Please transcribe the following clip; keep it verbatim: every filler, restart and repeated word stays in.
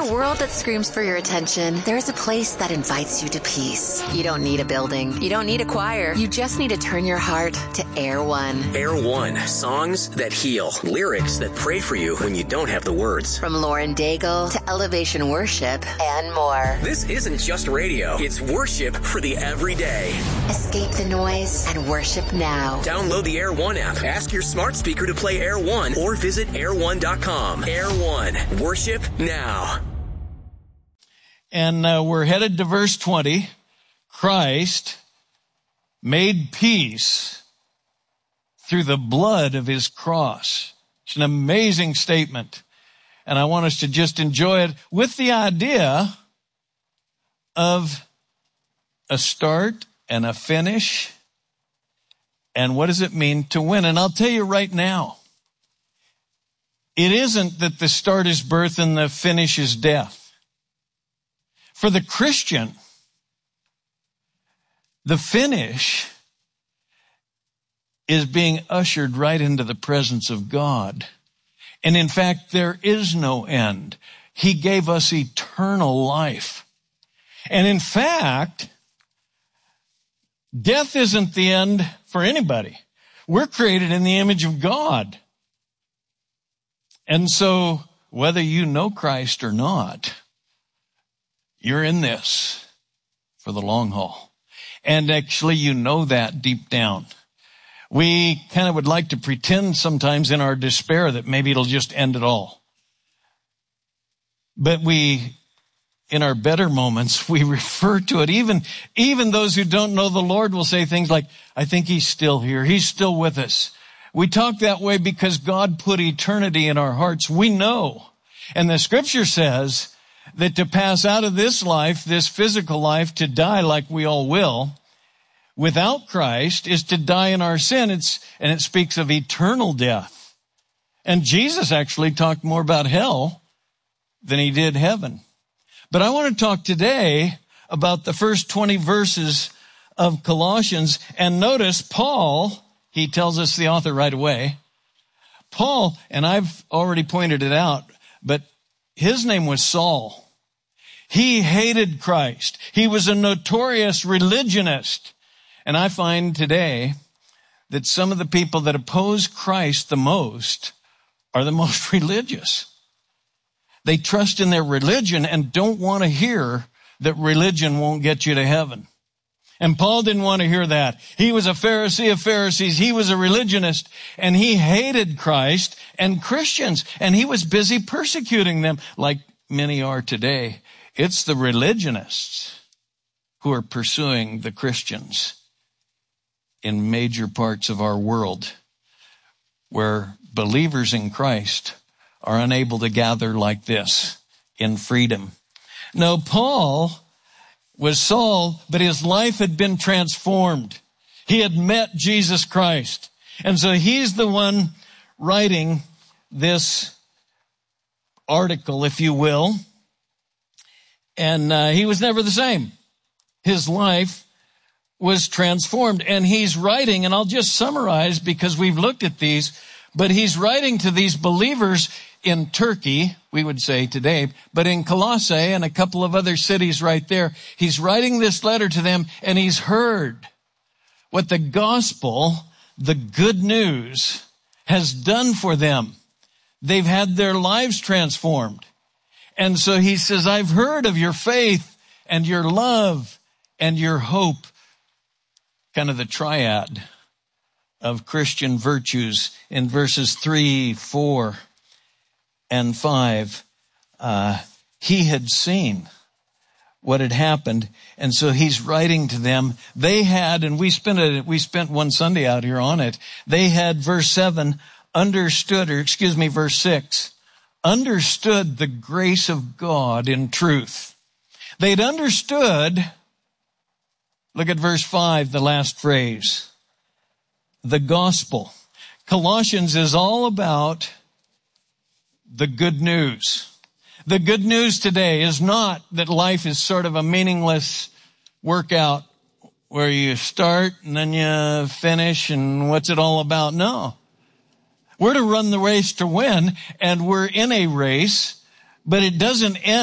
a world that screams for your attention, there's a place that invites you to peace. You don't need a building. You don't need a choir. You just need to turn your heart to Air One. Air One. Songs that heal. Lyrics that pray for you when you don't have the words. From Lauren Daigle to Elevation Worship and more. This isn't just radio. It's worship for the everyday. Escape the noise and worship now. Download the Air One app. Ask your smart speaker to play Air One or visit air one dot com. Air One. Worship now. And uh, we're headed to verse twenty. Christ made peace through the blood of his cross. It's an amazing statement. And I want us to just enjoy it with the idea of a start and a finish. And what does it mean to win? And I'll tell you right now, it isn't that the start is birth and the finish is death. For the Christian, the finish is being ushered right into the presence of God. And in fact, there is no end. He gave us eternal life. And in fact, death isn't the end for anybody. We're created in the image of God. And so, whether you know Christ or not, you're in this for the long haul. And actually, you know that deep down. We kind of would like to pretend sometimes in our despair that maybe it'll just end it all. But we, in our better moments, we refer to it. Even, even those who don't know the Lord will say things like, I think he's still here. He's still with us. We talk that way because God put eternity in our hearts. We know. And the scripture says that to pass out of this life, this physical life, to die like we all will, without Christ is to die in our sin. It's, and it speaks of eternal death. And Jesus actually talked more about hell than he did heaven. But I want to talk today about the first twenty verses of Colossians. And notice Paul, he tells us, the author right away. Paul, and I've already pointed it out, but his name was Saul. He hated Christ. He was a notorious religionist. And I find today that some of the people that oppose Christ the most are the most religious. They trust in their religion and don't want to hear that religion won't get you to heaven. And Paul didn't want to hear that. He was a Pharisee of Pharisees. He was a religionist, and he hated Christ and Christians, and he was busy persecuting them like many are today. It's the religionists who are pursuing the Christians in major parts of our world, where believers in Christ are unable to gather like this in freedom. No, Paul was Saul, but his life had been transformed. He had met Jesus Christ. And so he's the one writing this article, if you will. And uh, he was never the same. His life was transformed. And he's writing, and I'll just summarize because we've looked at these, but he's writing to these believers in Turkey, we would say today, but in Colossae and a couple of other cities right there. He's writing this letter to them, and he's heard what the gospel, the good news, has done for them. They've had their lives transformed. And so he says, I've heard of your faith and your love and your hope. Kind of the triad of Christian virtues in verses three, four, and five. Uh, he had seen what had happened, and so he's writing to them. They had, and we spent it, we spent one Sunday out here on it. They had, verse seven, understood, or excuse me, verse six, understood the grace of God in truth. They'd understood. Look at verse five, the last phrase. The gospel. Colossians is all about the good news. The good news today is not that life is sort of a meaningless workout where you start and then you finish and what's it all about? No. We're to run the race to win, and we're in a race, but it doesn't end